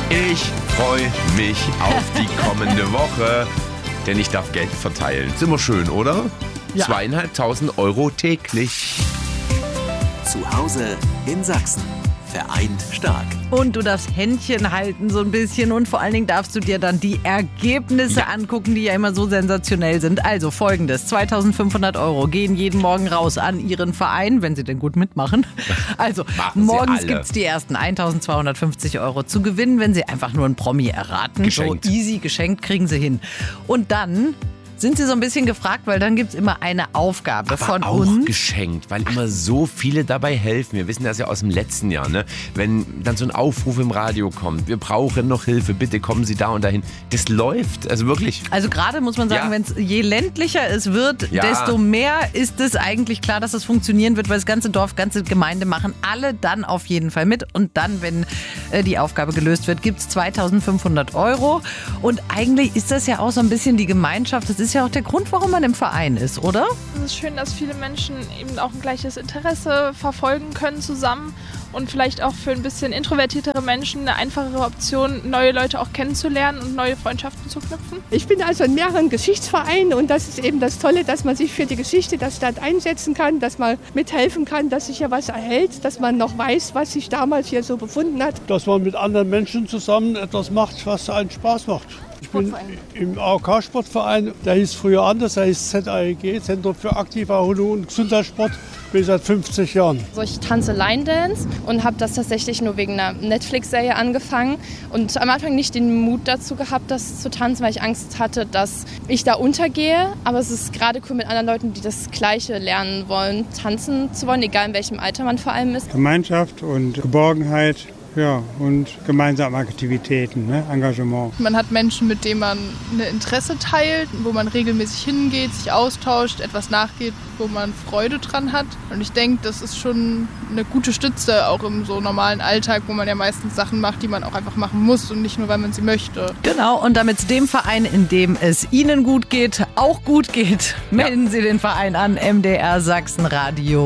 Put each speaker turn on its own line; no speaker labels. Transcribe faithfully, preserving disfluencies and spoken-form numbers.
Ich freue mich auf die kommende Woche, denn ich darf Geld verteilen. Ist immer schön, oder?
Ja.
Zweieinhalbtausend Euro täglich.
Zu Hause in Sachsen. Vereint stark.
Und du darfst Händchen halten so ein bisschen und vor allen Dingen darfst du dir dann die Ergebnisse
Ja.
angucken, die ja immer so sensationell sind. Also folgendes, zweitausendfünfhundert Euro gehen jeden Morgen raus an ihren Verein, wenn sie denn gut mitmachen. Also
Machen sie
morgens
alle.
gibt es die ersten eintausendzweihundertfünfzig Euro zu gewinnen, wenn sie einfach nur ein Promi erraten.
Geschenkt.
So easy, geschenkt kriegen sie hin. Und dann sind sie so ein bisschen gefragt, weil dann gibt es immer eine Aufgabe
Aber
von
auch
uns.
geschenkt, weil immer so viele dabei helfen. Wir wissen das ja aus dem letzten Jahr, ne? Wenn dann so ein Aufruf im Radio kommt, wir brauchen noch Hilfe, bitte kommen Sie da und dahin. Das läuft, also wirklich.
Also gerade muss man sagen,
Ja.
wenn es je ländlicher es wird,
Ja.
desto mehr ist es eigentlich klar, dass es funktionieren wird, weil das ganze Dorf, ganze Gemeinde machen alle dann auf jeden Fall mit. Und dann, wenn äh, die Aufgabe gelöst wird, gibt es zweitausendfünfhundert Euro. Und eigentlich ist das ja auch so ein bisschen die Gemeinschaft. Das ist ja auch der Grund, warum man im Verein ist, oder?
Es ist schön, dass viele Menschen eben auch ein gleiches Interesse verfolgen können zusammen und vielleicht auch für ein bisschen introvertiertere Menschen eine einfachere Option, neue Leute auch kennenzulernen und neue Freundschaften zu knüpfen.
Ich bin also in mehreren Geschichtsvereinen und das ist eben das Tolle, dass man sich für die Geschichte der Stadt einsetzen kann, dass man mithelfen kann, dass sich ja was erhält, dass man noch weiß, was sich damals hier so befunden hat.
Dass man mit anderen Menschen zusammen etwas macht, was einen Spaß macht. Ich bin im A O K-Sportverein, der hieß früher anders, der hieß Z A E G, Zentrum für aktive Erholung und Gesundheitssport, bin seit fünfzig Jahren.
Also ich tanze Line Dance und habe das tatsächlich nur wegen einer Netflix-Serie angefangen und am Anfang nicht den Mut dazu gehabt, das zu tanzen, weil ich Angst hatte, dass ich da untergehe. Aber es ist gerade cool mit anderen Leuten, die das Gleiche lernen wollen, tanzen zu wollen, egal in welchem Alter man vor allem ist.
Gemeinschaft und Geborgenheit. Ja, und gemeinsame Aktivitäten, ne? Engagement.
Man hat Menschen, mit denen man ein Interesse teilt, wo man regelmäßig hingeht, sich austauscht, etwas nachgeht, wo man Freude dran hat. Und ich denke, das ist schon eine gute Stütze, auch im so normalen Alltag, wo man ja meistens Sachen macht, die man auch einfach machen muss und nicht nur, weil man sie möchte.
Genau, und damit es dem Verein, in dem es Ihnen gut geht, auch gut geht, melden Sie den Verein an, M D R Sachsen Radio.